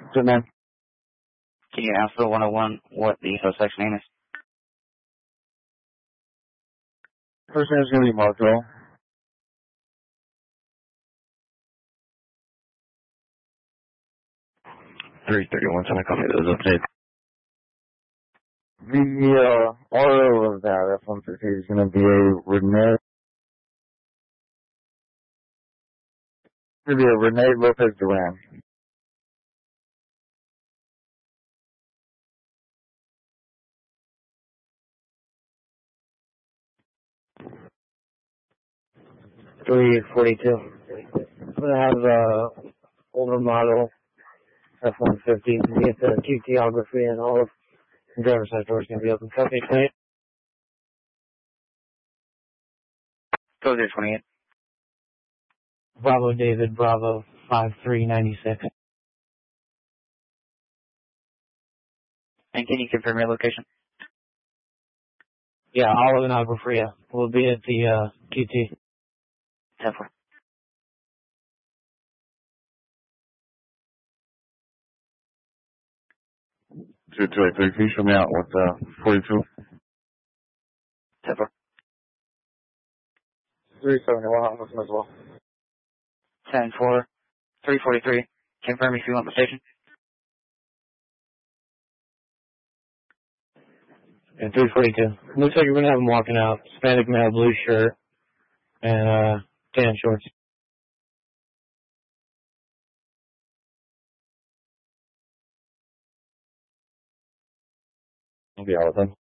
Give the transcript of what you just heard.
Good man. Can you ask the 101 what the suspect's name is? First name is going to be Marco. $331, trying to call me those updates. The RO of that F-150 is going to be a Renee. It's going to be a Renee Lopez Duran. $342. I'm going to have older model F-150 to get the QTography and all of the driver's side doors going to be open. Copy, tonight. Go there, 28. Bravo David, Bravo 5396. And can you confirm your location? Yeah, Olive and Agua Fria. We'll be at the QT. 10-4. Can you show me out with 42? 10-4. 371 as well. 10-4. 343. Confirm if you want the station. And 342. Looks like you're going to have him walking out. Hispanic male, blue shirt, and tan shorts. I'll be out with him.